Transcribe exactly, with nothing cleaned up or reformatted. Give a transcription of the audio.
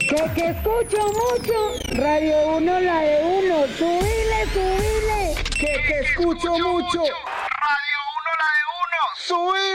Que que escucho mucho, Radio Uno la de uno, subile, subile. Que que escucho mucho, Radio Uno la de uno, subile.